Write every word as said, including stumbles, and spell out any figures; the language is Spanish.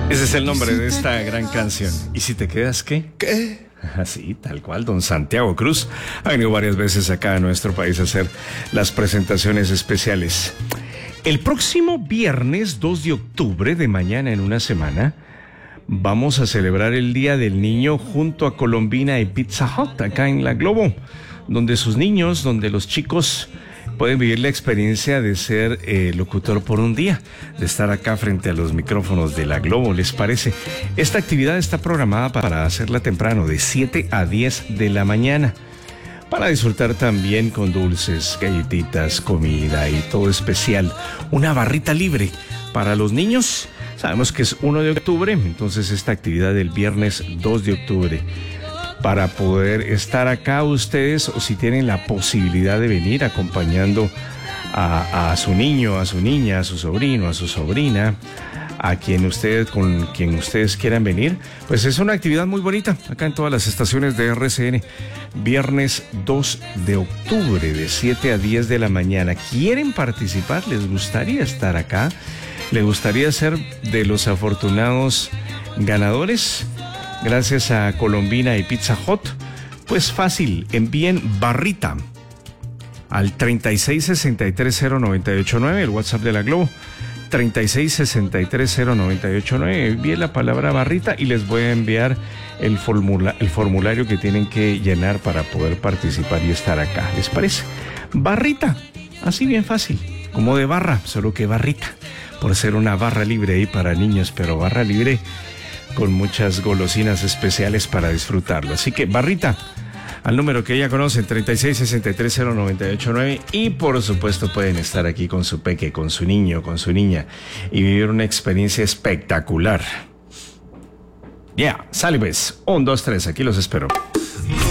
Ese es el nombre de esta gran canción. ¿Y si te quedas qué? ¿Qué? Así, tal cual, don Santiago Cruz ha venido varias veces acá a nuestro país a hacer las presentaciones especiales. El próximo viernes dos de octubre, de mañana en una semana, vamos a celebrar el Día del Niño junto a Colombina y Pizza Hut, acá en La Globo, donde sus niños, donde los chicos pueden vivir la experiencia de ser eh, locutor por un día, de estar acá frente a los micrófonos de La Globo, ¿les parece? Esta actividad está programada para hacerla temprano, de siete a diez de la mañana, para disfrutar también con dulces, galletitas, comida y todo especial. Una barrita libre para los niños. Sabemos que es uno de octubre, entonces esta actividad del viernes dos de octubre. Para poder estar acá ustedes, o si tienen la posibilidad de venir acompañando a, a su niño, a su niña, a su sobrino, a su sobrina, a quien ustedes, con quien ustedes quieran venir, pues es una actividad muy bonita acá en todas las estaciones de R C N. Viernes dos de octubre de siete a diez de la mañana. ¿Quieren participar? ¿Les gustaría estar acá? ¿Les gustaría ser de los afortunados ganadores? Gracias a Colombina y Pizza Hut. Pues fácil, envíen barrita al treinta y seis sesenta y tres cero noventa y ocho nueve, el WhatsApp de La Globo. treinta y seis sesenta y tres cero noventa y ocho nueve. Envíen la palabra barrita y les voy a enviar el, formula, el formulario que tienen que llenar para poder participar y estar acá. ¿Les parece? Barrita, así bien fácil, como de barra, solo que barrita, por ser una barra libre ahí para niños, pero barra libre con muchas golosinas especiales para disfrutarlo. Así que barrita al número que ya conocen, treinta y seis sesenta y tres cero noventa y ocho nueve, y por supuesto pueden estar aquí con su peque, con su niño, con su niña y vivir una experiencia espectacular. Ya, yeah, sale pues, un, dos, tres, aquí los espero.